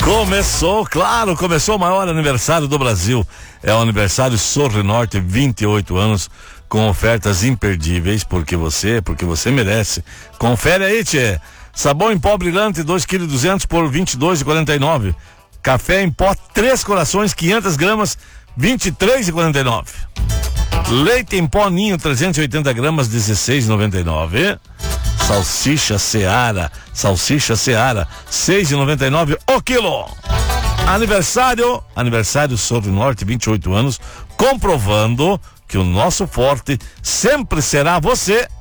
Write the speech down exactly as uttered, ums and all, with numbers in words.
Começou, claro, começou o maior aniversário do Brasil. É o aniversário Sorri Norte, vinte e oito anos, com ofertas imperdíveis, porque você, porque você merece. Confere aí, tchê. Sabão em pó brilhante, dois quilos e duzentos por vinte e dois reais e quarenta e nove. Café em pó, três corações, quinhentas gramas, vinte e três reais e quarenta e nove. Leite em pó ninho, trezentos e oitenta gramas, dezesseis reais e noventa e nove. Salsicha Seara, salsicha Seara, seis reais e noventa e nove o quilo. Aniversário, aniversário Sorri Norte, vinte e oito anos, comprovando que o nosso forte sempre será você